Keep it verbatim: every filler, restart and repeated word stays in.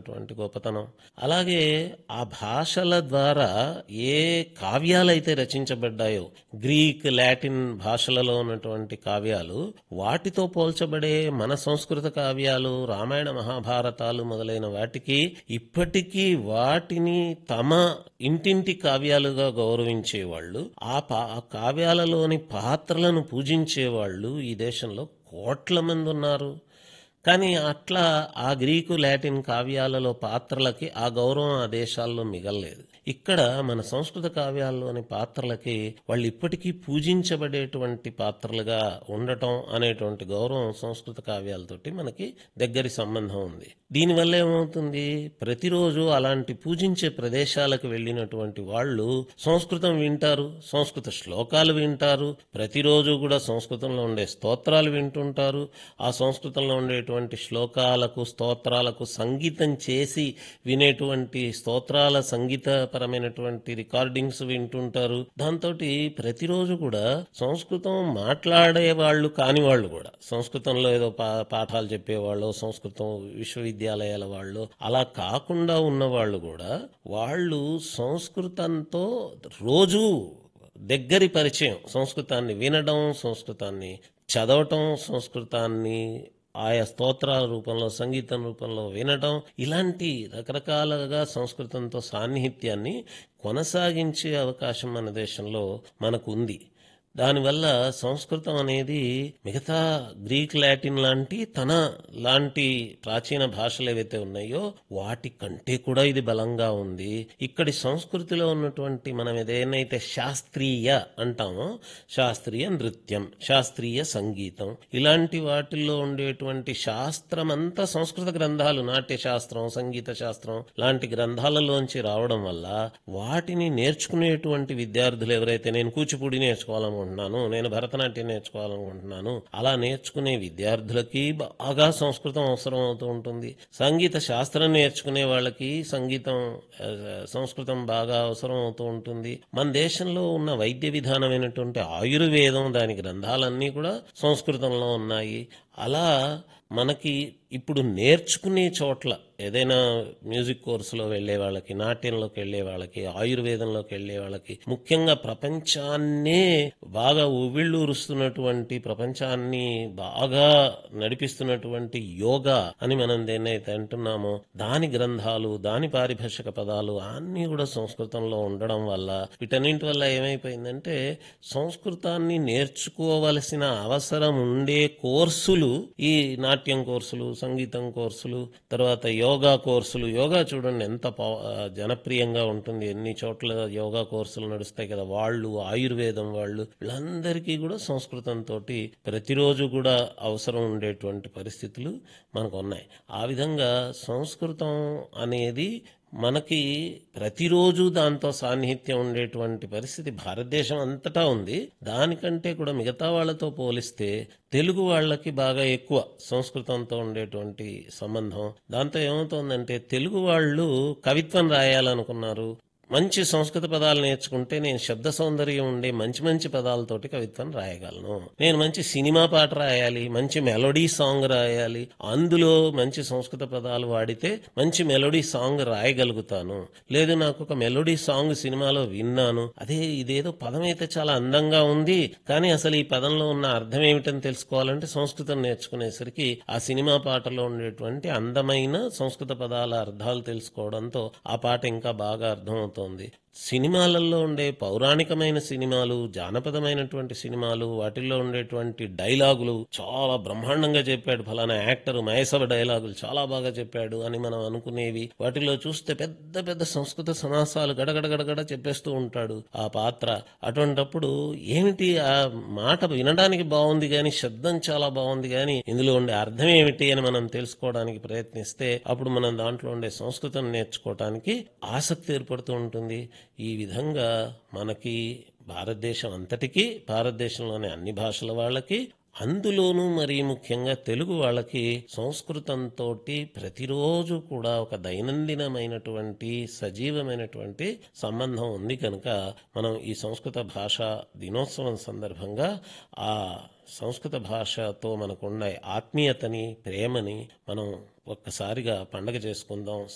ఉన్నటువంటి గొప్పతనం. అలాగే ఆ భాషల ద్వారా ఏ కావ్యాలైతే రచించబడ్డాయో గ్రీక్, లాటిన్ భాషలలో ఉన్నటువంటి కావ్యాలు వాటితో పోల్చబడే మన సంస్కృత కావ్యాలు, రామాయణ మహాభారతాలు మొదలైన వాటికి ఇప్పటికీ వాటిని తమ ఇంటింటి కావ్యాలుగా గౌరవించేవాళ్ళు, ఆ పా ఆ కావ్యాలలోని పాత్రలను పూజించేవాళ్ళు ఈ దేశంలో కోట్ల మంది ఉన్నారు. కానీ అట్లా ఆ గ్రీకు, లాటిన్ కావ్యాలలో పాత్రలకి ఆ గౌరవం ఆ దేశాల్లో మిగల్లేదు. ఇక్కడ మన సంస్కృత కావ్యాల్లోని పాత్రలకి వాళ్ళు ఇప్పటికీ పూజించబడేటువంటి పాత్రలుగా ఉండటం అనేటువంటి గౌరవం సంస్కృత కావ్యాలతోటి మనకి దగ్గరి సంబంధం ఉంది. దీనివల్ల ఏమవుతుంది, ప్రతిరోజు అలాంటి పూజించే ప్రదేశాలకు వెళ్ళినటువంటి వాళ్ళు సంస్కృతం వింటారు, సంస్కృత శ్లోకాలు వింటారు, ప్రతిరోజు కూడా సంస్కృతంలో ఉండే స్తోత్రాలు వింటుంటారు. ఆ సంస్కృతంలో ఉండేటువంటి శ్లోకాలకు, స్తోత్రాలకు సంగీతం చేసి వినేటువంటి స్తోత్రాల సంగీతపరమైనటువంటి రికార్డింగ్స్ వింటుంటారు. దాంతో ప్రతిరోజు కూడా సంస్కృతం మాట్లాడే వాళ్ళు కాని వాళ్ళు కూడా, సంస్కృతంలో ఏదో పా పాఠాలు చెప్పేవాళ్ళు, సంస్కృతం విశ్వవిద్యాలయాల వాళ్ళు అలా కాకుండా ఉన్నవాళ్ళు కూడా వాళ్ళు సంస్కృతంతో రోజు దగ్గరి పరిచయం, సంస్కృతాన్ని వినడం, సంస్కృతాన్ని చదవటం, సంస్కృతాన్ని ఆయా స్తోత్రాల రూపంలో, సంగీతం రూపంలో వినటం, ఇలాంటి రకరకాలుగా సంస్కృతంతో సాన్నిహిత్యాన్ని కొనసాగించే అవకాశం మన దేశంలో మనకు ఉంది. దానివల్ల సంస్కృతం అనేది మిగతా గ్రీక్, లాటిన్ లాంటి తన లాంటి ప్రాచీన భాషలు ఏవైతే ఉన్నాయో వాటి కంటే కూడా ఇది బలంగా ఉంది. ఇక్కడి సంస్కృతిలో ఉన్నటువంటి మనం ఏదైతే శాస్త్రీయ అంటామో, శాస్త్రీయ నృత్యం, శాస్త్రీయ సంగీతం, ఇలాంటి వాటిల్లో ఉండేటువంటి శాస్త్రం అంతా సంస్కృత గ్రంథాలు, నాట్య శాస్త్రం, సంగీత శాస్త్రం లాంటి గ్రంథాలలోంచి రావడం వల్ల వాటిని నేర్చుకునేటువంటి విద్యార్థులు ఎవరైతే, నేను కూచిపూడి నేర్చుకోవాలనుకుంటున్నాను, నేను భరతనాట్యం నేర్చుకోవాలనుకుంటున్నాను, అలా నేర్చుకునే విద్యార్థులకి బాగా సంస్కృతం అవసరం అవుతూ ఉంటుంది. సంగీత శాస్త్రం నేర్చుకునే వాళ్ళకి సంగీతం సంస్కృతం బాగా అవసరం అవుతూ ఉంటుంది. మన దేశంలో ఉన్న వైద్య విధానమైనటువంటి ఆయుర్వేదం, దాని గ్రంథాలన్నీ కూడా సంస్కృతంలో ఉన్నాయి. అలా మనకి ఇప్పుడు నేర్చుకునే చోట్ల, ఏదైనా మ్యూజిక్ కోర్సులో వెళ్ళే వాళ్ళకి, నాట్యంలోకి వెళ్ళే వాళ్ళకి, ఆయుర్వేదంలోకి వెళ్ళే వాళ్ళకి, ముఖ్యంగా ప్రపంచాన్నే బాగా ఉవ్విళ్ళూరుస్తున్నటువంటి, ప్రపంచాన్ని బాగా నడిపిస్తున్నటువంటి యోగా అని మనం దేన్నైతే అంటున్నామో దాని గ్రంథాలు, దాని పారిభాషిక పదాలు అన్నీ కూడా సంస్కృతంలో ఉండడం వల్ల, వీటన్నింటి వల్ల ఏమైపోయిందంటే సంస్కృతాన్ని నేర్చుకోవలసిన అవసరం ఉండే కోర్సులు, ఈ నాట్యం కోర్సులు, సంగీతం కోర్సులు, తర్వాత యోగా కోర్సులు, యోగా చూడండి ఎంత జనప్రియంగా ఉంటుంది, ఎన్ని చోట్ల యోగా కోర్సులు నడుస్తాయి కదా, వాళ్ళు ఆయుర్వేదం వాళ్ళు, వీళ్ళందరికీ కూడా సంస్కృతంతో ప్రతిరోజు కూడా అవసరం ఉండేటువంటి పరిస్థితులు మనకు ఉన్నాయి. ఆ విధంగా సంస్కృతం అనేది మనకి ప్రతిరోజు దాంతో సాన్నిహిత్యం ఉండేటువంటి పరిస్థితి భారతదేశం అంతటా ఉంది. దానికంటే కూడా మిగతా వాళ్ళతో పోలిస్తే తెలుగు వాళ్ళకి బాగా ఎక్కువ సంస్కృతంతో ఉండేటువంటి సంబంధం. దాంతో ఏమవుతోందంటే తెలుగు వాళ్ళు కవిత్వం రాయాలనుకున్నారు, మంచి సంస్కృత పదాలు నేర్చుకుంటే నేను శబ్ద సౌందర్యం ఉండే మంచి మంచి పదాలతోటి కవిత్వం రాయగలను, నేను మంచి సినిమా పాట రాయాలి, మంచి మెలోడీ సాంగ్ రాయాలి, అందులో మంచి సంస్కృత పదాలు వాడితే మంచి మెలోడీ సాంగ్ రాయగలుగుతాను, లేదు నాకు ఒక మెలోడీ సాంగ్ సినిమాలో విన్నాను, అదే ఇదేదో పదం అయితే చాలా అందంగా ఉంది కానీ అసలు ఈ పదంలో ఉన్న అర్థం ఏమిటని తెలుసుకోవాలంటే సంస్కృతం నేర్చుకునేసరికి ఆ సినిమా పాటలో ఉండేటువంటి అందమైన సంస్కృత పదాల అర్థాలు తెలుసుకోవడంతో ఆ పాట ఇంకా బాగా అర్థమవుతుంది. సినిమాలలో ఉండే పౌరాణికమైన సినిమాలు, జానపదమైనటువంటి సినిమాలు, వాటిల్లో ఉండేటువంటి డైలాగులు చాలా బ్రహ్మాండంగా చెప్పాడు ఫలానా యాక్టర్, మహేసభ డైలాగులు చాలా బాగా చెప్పాడు అని మనం అనుకునేవి, వాటిలో చూస్తే పెద్ద పెద్ద సంస్కృత సమాసాలు గడగడ గడగడ చెప్పేస్తూ ఉంటాడు ఆ పాత్ర. అటువంటప్పుడు ఏమిటి ఆ మాట వినడానికి బాగుంది కానీ శబ్దం చాలా బాగుంది కానీ ఇందులో ఉండే అర్థం ఏమిటి అని మనం తెలుసుకోవడానికి ప్రయత్నిస్తే అప్పుడు మనం దాంట్లో ఉండే సంస్కృతం నేర్చుకోవటానికి ఆసక్తి ఏర్పడుతూ ఉంటుంది. ఈ విధంగా మనకి భారతదేశం అంతటికీ, భారతదేశంలోని అన్ని భాషల వాళ్ళకి, అందులోనూ మరీ ముఖ్యంగా తెలుగు వాళ్ళకి సంస్కృతంతో ప్రతిరోజు కూడా ఒక దైనందినమైనటువంటి సజీవమైనటువంటి సంబంధం ఉంది. కనుక మనం ఈ సంస్కృత భాషా దినోత్సవం సందర్భంగా ఆ సంస్కృత భాషతో మనకున్న ఆత్మీయతని, ప్రేమని మనం ఒక్కసారిగా పండగ చేసుకుందాం.